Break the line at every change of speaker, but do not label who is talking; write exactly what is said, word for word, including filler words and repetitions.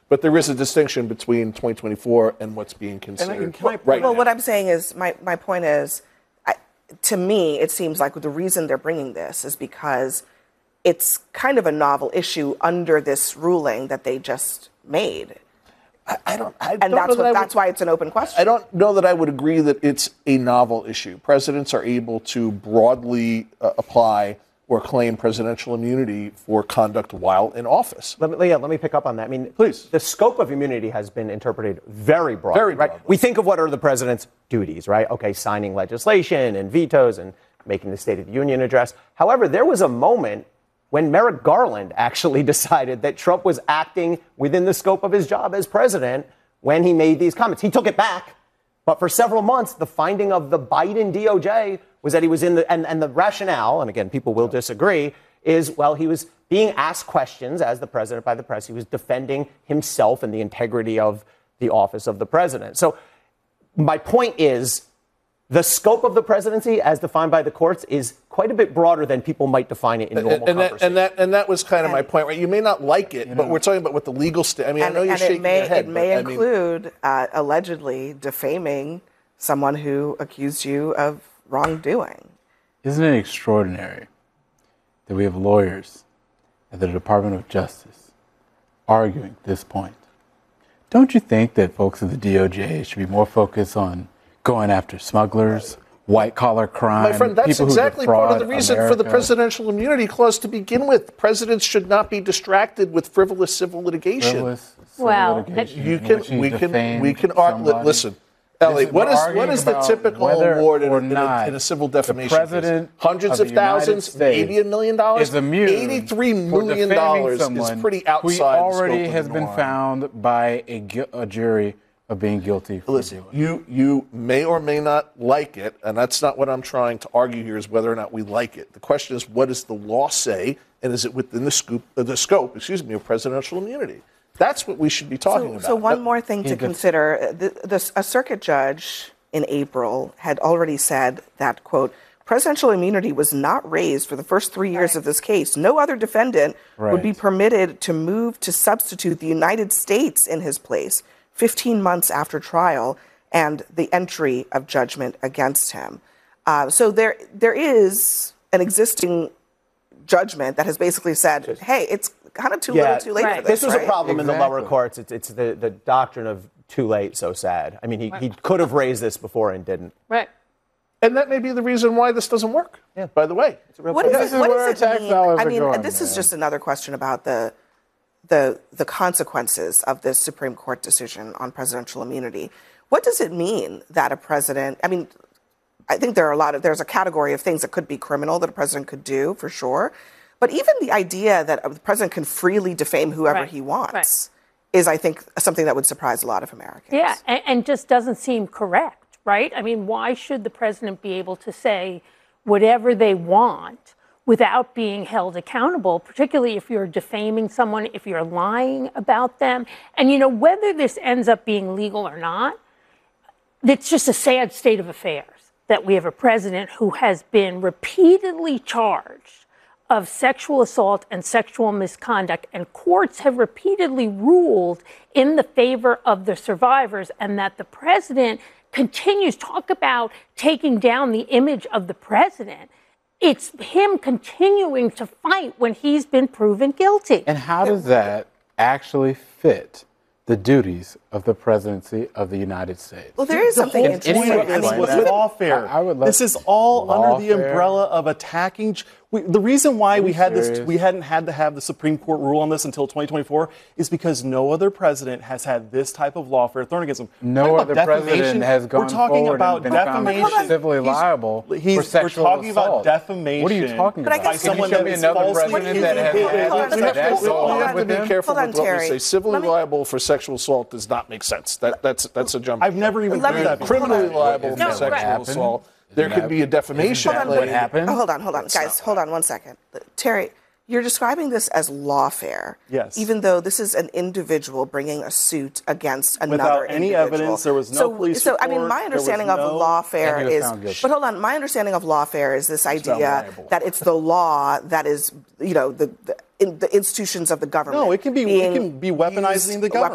But there is a distinction between twenty twenty-four and what's being considered and I, can I, right
Well,
now.
what I'm saying is, my, my point is, I, to me, it seems like the reason they're bringing this is because it's kind of a novel issue under this ruling that they just made.
I, I don't. I
and
don't
that's
know
what,
that
that's
would,
why it's an open question.
I don't know that I would agree that it's a novel issue. Presidents are able to broadly uh, apply or claim presidential immunity for conduct while in office.
Let me, yeah, let me pick up on that. I mean,
please.
The scope of immunity has been interpreted very broadly.
Very broadly.
Right? We think of what are the president's duties, right? Okay, signing legislation and vetoes and making the State of the Union address. However, there was a moment when Merrick Garland actually decided that Trump was acting within the scope of his job as president when he made these comments. He took it back, but for several months, the finding of the Biden D O J was that he was in the, and, and the rationale, and again, people will disagree, is, well, he was being asked questions as the president by the press. He was defending himself and the integrity of the office of the president. So my point is, the scope of the presidency, as defined by the courts, is quite a bit broader than people might define it in normal
and, and
conversation.
That, and, that, and that was kind of my point, right? You may not like it, you but know. We're talking about what the legal state. I mean,
and,
I know you're
and
shaking
it may,
your head.
It may
but,
include
I mean,
uh, allegedly defaming someone who accused you of wrongdoing.
Isn't it extraordinary that we have lawyers at the Department of Justice arguing this point? Don't you think that folks at the D O J should be more focused on going after smugglers, white-collar crime,
my friend, that's
people
exactly
who
part of the reason
America?
for the presidential immunity clause to begin with. Presidents should not be distracted with frivolous civil litigation.
Frivolous civil
well,
litigation
you can, we can, we can argue. Listen, Ellie, what is what is the typical award in, in, a, in a civil defamation case? Hundreds of, of thousands, maybe a million dollars. Eighty-three million dollars is pretty outside.
Who already
the scope
has
of
been found by a, a jury of being guilty. For
Listen,
doing.
you you may or may not like it, and that's not what I'm trying to argue here. Is whether or not we like it. The question is, what does the law say, and is it within the scope, uh, the scope, excuse me, of presidential immunity? That's what we should be talking
so,
about.
So one
that,
more thing to consider: the, the, a circuit judge in April had already said that, quote, presidential immunity was not raised for the first three years right. of this case. No other defendant right. would be permitted to move to substitute the United States in his place fifteen months after trial and the entry of judgment against him. Uh, so there, there is an existing judgment that has basically said, hey, it's kind of too
yeah,
little too late
right.
for this.
This was
right?
a problem
exactly.
in the lower courts. It's, it's the, the doctrine of too late, so sad. I mean, he, right. he could have raised this before and didn't.
Right.
And that may be the reason why this doesn't work. Yeah. By the way.
It's a real what, is it, what does it mean? I mean,
going,
this
man.
is just another question about the the the consequences of this Supreme Court decision on presidential immunity. What does it mean that a president, I mean, I think there are a lot of, there's a category of things that could be criminal that a president could do, for sure. But even the idea that the president can freely defame whoever
right.
he wants
right.
is, I think, something that would surprise a lot of Americans.
Yeah, and, and just doesn't seem correct, right? I mean, why should the president be able to say whatever they want without being held accountable, particularly if you're defaming someone, if you're lying about them? And, you know, whether this ends up being legal or not, it's just a sad state of affairs that we have a president who has been repeatedly charged of sexual assault and sexual misconduct, and courts have repeatedly ruled in the favor of the survivors, and that the president continues to talk about taking down the image of the president. It's him continuing to fight when he's been proven guilty.
And how does that actually fit the duties of the presidency of the United States?
Well, there is
the
something interesting.
Point is with lawfare.
I, I would love
this is all
lawfare.
under the umbrella of attacking. We, the reason why we had
serious?
this, we hadn't had to have the Supreme Court rule on this until twenty twenty-four, is because no other president has had this type of lawfare thrown against him.
No other president has gone
We're talking
forward
about
and been
defamation.
found civilly liable
he's,
for sexual
We're talking
assault.
about defamation.
What are you talking
but
about?
I guess
by someone
Can
that
you
is
show me another
falsely
president that has
Hold on,
had
hold on,
that
hold on,
go
hold
on
on.
We have to
with
be
him?
careful
Hold on,
with what we
Terry.
say. Civilly
me-
liable for sexual assault does not make sense. That, that's, that's a jump.
I've never even
Let
heard
me-
that before.
Criminally liable
Isn't
for
that
sexual
what happened?
assault. There
Isn't
could be a defamation
Isn't that
claim.
what happened?
Oh, hold on, hold on, guys, hold on one second. Terry, you're describing this as lawfare.
Yes.
Even though this is an individual bringing a suit against another
Without any
individual.
evidence, there was no
so,
police
So, I mean,
report,
my
there
understanding
was
of
no-
lawfare
And he was
is,
found guilty.
but hold on, my understanding of lawfare is this
found
idea
liable.
that it's the law that is, you know, the, the, in the institutions of the government.
No, it can be,
being
it can be weaponizing
used-
the government.